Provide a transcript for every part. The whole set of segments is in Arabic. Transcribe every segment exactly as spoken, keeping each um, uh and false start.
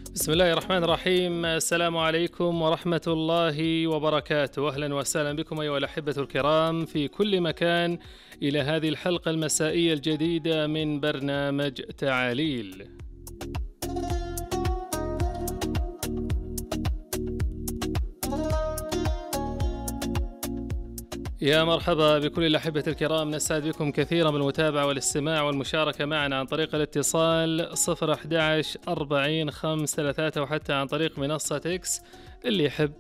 بسم الله الرحمن الرحيم. السلام عليكم ورحمة الله وبركاته. أهلا وسهلا بكم أيها الأحبة الكرام في كل مكان إلى هذه الحلقة المسائية الجديدة من برنامج تعاليل. يا مرحبا بكل الأحبة الكرام، نسعد بكم كثيرا بالمتابعة والاستماع والمشاركة معنا عن طريق الاتصال صفر أحد عشر أربعين خمسة ثلاثة وحتى عن طريق منصة إكس. اللي يحب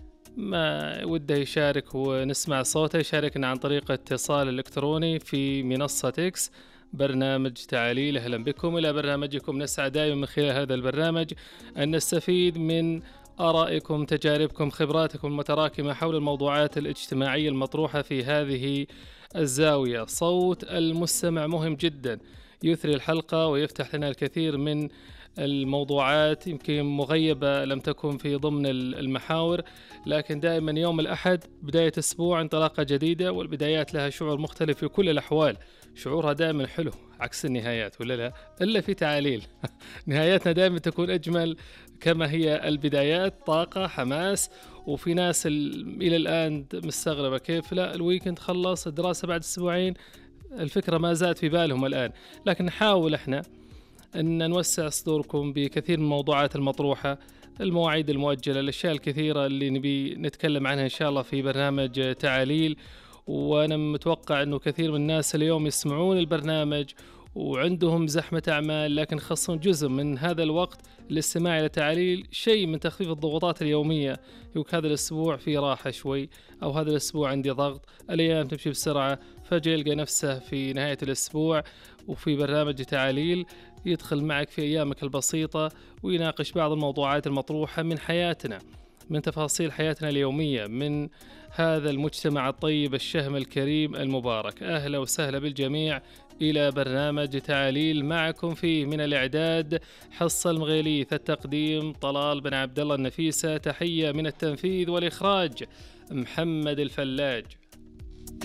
ما وده يشارك ونسمع صوته يشاركنا عن طريق اتصال إلكتروني في منصة إكس برنامج تعاليل. أهلا بكم إلى برنامجكم. نسعد دائما من خلال هذا البرنامج أن نستفيد من آرائكم، تجاربكم، خبراتكم المتراكمة حول الموضوعات الاجتماعية المطروحة في هذه الزاوية. صوت المستمع مهم جدا، يثري الحلقة ويفتح لنا الكثير من الموضوعات يمكن مغيبة لم تكن في ضمن المحاور، لكن دائما يوم الأحد بداية أسبوع انطلاقة جديدة، والبدايات لها شعور مختلف في كل الأحوال. شعورها دائما حلو عكس النهايات، ولا لا؟ إلا في تعاليل نهاياتنا دائما تكون أجمل كما هي البدايات، طاقة، حماس. وفي ناس إلى الآن مستغربة كيف لا الويكند خلص، الدراسة بعد أسبوعين، الفكرة ما زالت في بالهم الآن. لكن نحاول إحنا أن نوسع صدوركم بكثير من الموضوعات المطروحة، المواعيد المؤجلة، الأشياء الكثيرة اللي نبي نتكلم عنها إن شاء الله في برنامج تعاليل. وأنا متوقع أنه كثير من الناس اليوم يسمعون البرنامج وعندهم زحمة أعمال، لكن خصون جزء من هذا الوقت للاستماع إلى تعاليل، شيء من تخفيف الضغوطات اليومية. يقول هذا الأسبوع في راحة شوي، أو هذا الأسبوع عندي ضغط، الأيام تمشي بسرعة، فجأة يلقى نفسه في نهاية الأسبوع وفي برنامج تعاليل يدخل معك في أيامك البسيطة ويناقش بعض الموضوعات المطروحة من حياتنا، من تفاصيل حياتنا اليومية، من هذا المجتمع الطيب الشهم الكريم المبارك. أهلا وسهلا بالجميع إلى برنامج تعاليل. معكم فيه من الإعداد حصة المغيليث، التقديم طلال بن عبد الله النفيسة، تحية من التنفيذ والإخراج محمد الفلاج.